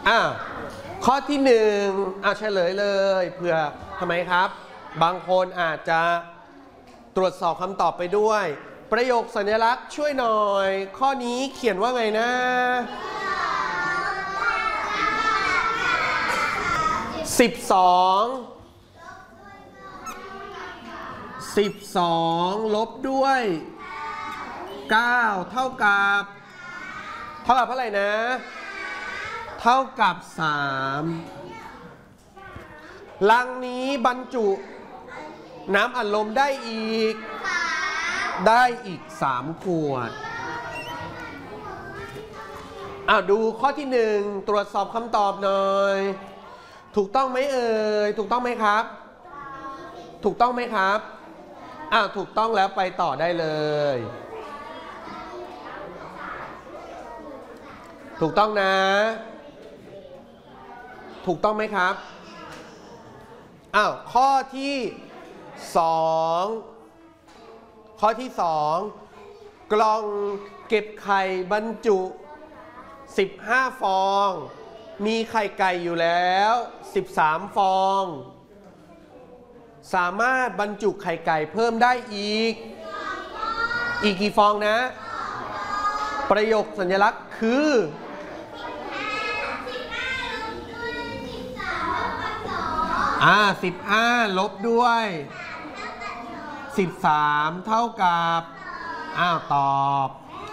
ข้อที่1เฉลยเลยเผื่อทำไมครับบางคนอาจจะตรวจสอบคำตอบไปด้วยประโยคสัญลักษณ์ช่วยหน่อยข้อนี้เขียนว่าไงนะ12ลบด้วย9เท่ากับเท่าไหร่นะเท่ากับ3ลังนี้บรรจุน้ำอัดลมได้อีก3ขวดดูข้อที่1ตรวจสอบคำตอบหน่อยถูกต้องไหมเอ่ยถูกต้องไหมครับถูกต้องไหมครับถูกต้องแล้วไปต่อได้เลยถูกต้องนะถูกต้องไหมครับข้อที่2กล่องเก็บไข่บรรจุ15ฟองมีไข่ไก่อยู่แล้ว13ฟองสามารถบรรจุไข่ไก่เพิ่มได้อีกกี่ฟองนะประโยคสัญลักษณ์คือ15ลบด้วย13เท่ากับตอบ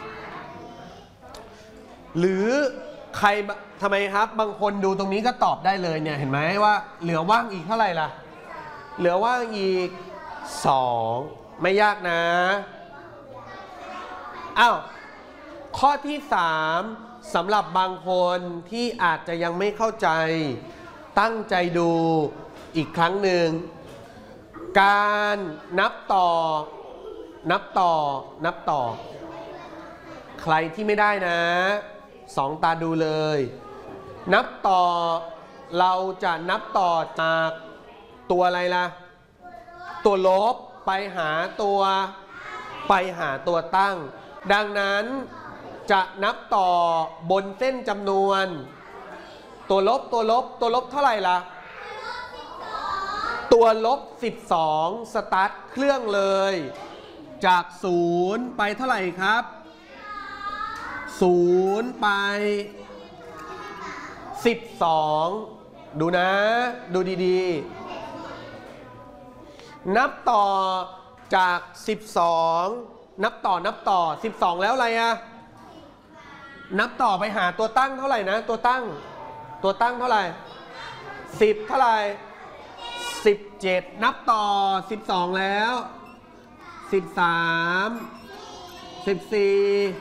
หรือใครทำไมครับบางคนดูตรงนี้ก็ตอบได้เลยเนี่ยเห็นไหมว่าเหลือว่างอีกเท่าไหร่ล่ะเหลือว่างอีก2ไม่ยากนะข้อที่3สำหรับบางคนที่อาจจะยังไม่เข้าใจตั้งใจดูอีกครั้งหนึ่งการนับต่อใครที่ไม่ได้นะ2ตาดูเลยนับต่อเราจะนับต่อจากตัวอะไรล่ะตัวลบไปหาตัวตั้งดังนั้นจะนับต่อบนเส้นจำนวนตัวลบเท่าไหร่ล่ะตัวลบ12สตาร์ทเครื่องเลยจาก0ไปเท่าไหร่ครับ0ไป12ดูนะดูดีๆนับต่อจาก12นับต่อ12แล้วอะไรนับต่อไปหาตัวตั้งเท่าไหร่นะตัวตั้งเท่าไหร่10เท่าไหร่17นับต่อ12แล้ว13 14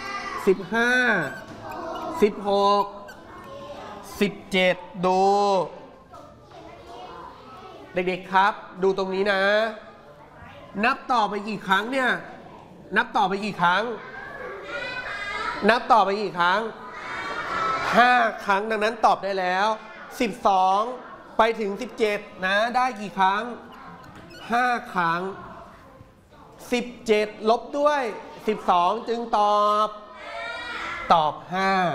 15 16 17ดูเด็กๆครับดูตรงนี้นะนับต่อไปกี่ครั้งเนี่ยนับต่อไปกี่ครั้ง5 ครั้งดังนั้นตอบได้แล้ว12ไปถึง17นะได้กี่ครั้ง5 ครั้ง17ลบด้วย12จึงตอบ5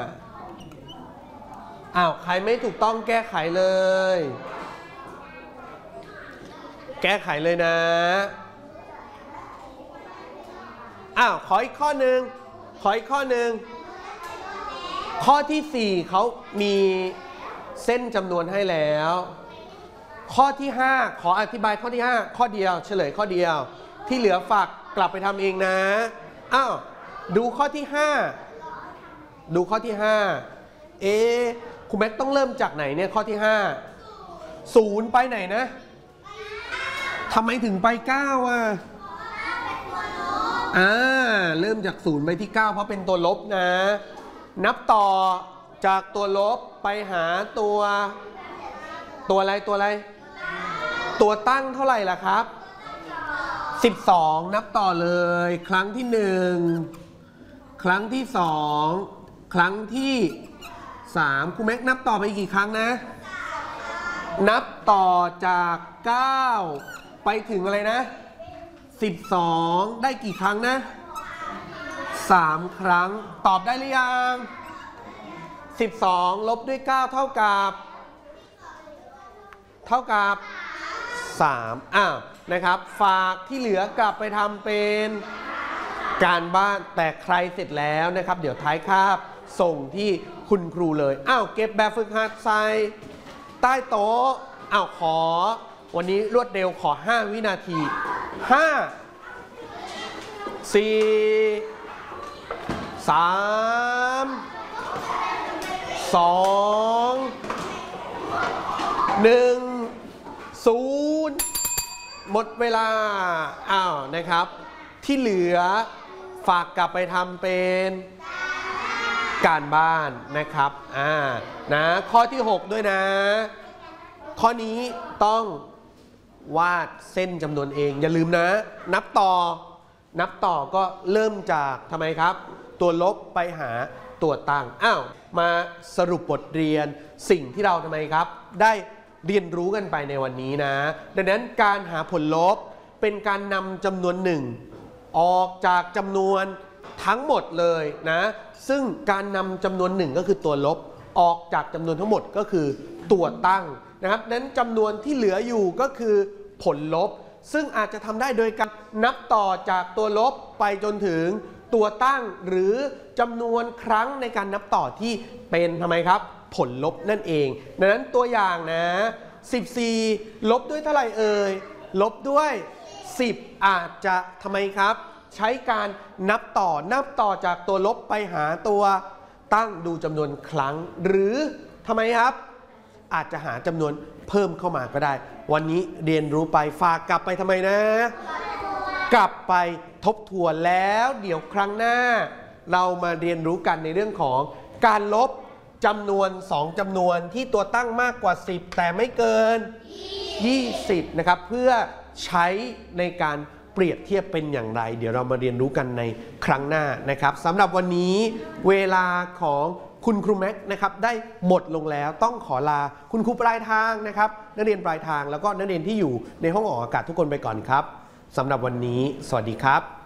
ใครไม่ถูกต้องแก้ไขเลยนะขออีกข้อหนึ่งข้อที่4เขามีเส้นจำนวนให้แล้วข้อที่5ขออธิบายข้อที่5ข้อเดียวเฉลยข้อเดียวที่เหลือฝากกลับไปทำเองนะดูข้อที่5คุณแม็กต้องเริ่มจากไหนเนี่ยข้อที่5 0ไปไหนนะทำไมถึงไป9เริ่มจาก0ไปที่9เพราะเป็นตัวลบนะนับต่อจากตัวลบไปหาตัวอะไรตัวตั้งเท่าไหร่ล่ะครับ12นับต่อเลยครั้งที่1ครั้งที่2ครั้งที่3คุณแม็กนับต่อไปกี่ครั้งนะนับต่อจาก9ไปถึงอะไรนะ12ได้กี่ครั้งนะ3 ครั้งตอบได้หรือยัง 12 ลบด้วย 9 เท่ากับ3นะครับฝากที่เหลือกลับไปทำเป็นการบ้านแต่ใครเสร็จแล้วนะครับเดี๋ยวท้ายคาบส่งที่คุณครูเลยเก็บแบบฝึกหัดใส่ใต้โต๊ะขอวันนี้รวดเร็วขอ5วินาที5 4 3 2 1 0หมดเวลานะครับที่เหลือฝากกลับไปทำเป็นการบ้านนะครับนะข้อที่6ด้วยนะข้อนี้ต้องวาดเส้นจำนวนเองอย่าลืมนะนับต่อก็เริ่มจากทำไมครับตัวลบไปหาตัวตั้งมาสรุปบทเรียนสิ่งที่เราทำไมครับได้เรียนรู้กันไปในวันนี้นะดังนั้นการหาผลลบเป็นการนำจำนวนหนึ่งออกจากจำนวนทั้งหมดเลยนะซึ่งการนำจำนวนหนึ่งก็คือตัวลบออกจากจำนวนทั้งหมดก็คือตัวตั้งนะครับนั้นจำนวนที่เหลืออยู่ก็คือผลลบซึ่งอาจจะทำได้โดยการนับต่อจากตัวลบไปจนถึงตัวตั้งหรือจำนวนครั้งในการนับต่อที่เป็นทำไมครับผลลบนั่นเองดังนั้นตัวอย่างนะ14ลบด้วยเท่าไหร่เอ่ยลบด้วย10อาจจะทำไมครับใช้การนับต่อจากตัวลบไปหาตัวตั้งดูจำนวนครั้งหรือทำไมครับอาจจะหาจำนวนเพิ่มเข้ามาก็ได้วันนี้เรียนรู้ไปฝากกลับไปทำไมนะกลับไปทบทวนแล้วเดี๋ยวครั้งหน้าเรามาเรียนรู้กันในเรื่องของการลบจำนวน2จำนวนที่ตัวตั้งมากกว่า10แต่ไม่เกิน20นะครับเพื่อใช้ในการเปรียบเทียบเป็นอย่างไรเดี๋ยวเรามาเรียนรู้กันในครั้งหน้านะครับสำหรับวันนี้เวลาของคุณครูแม็กนะครับได้หมดลงแล้วต้องขอลาคุณครูปลายทางนะครับนักเรียนปลายทางแล้วก็นักเรียนที่อยู่ในห้องออกอากาศทุกคนไปก่อนครับสำหรับวันนี้สวัสดีครับ